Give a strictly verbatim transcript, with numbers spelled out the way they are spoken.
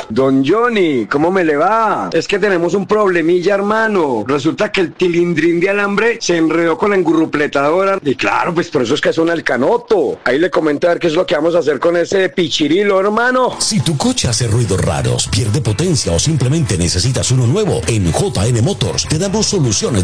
Don Johnny, ¿cómo me le va? Es que tenemos un problemilla, hermano. Resulta que el tilindrín de alambre se enredó con la engurrupletadora. Y claro, pues por eso es que suena el canoto. Ahí le comenté a ver qué es lo que vamos a hacer con ese pichirilo, hermano. Si tu coche hace ruidos raros, pierde potencia o simplemente necesitas uno nuevo, en J N Motors te damos soluciones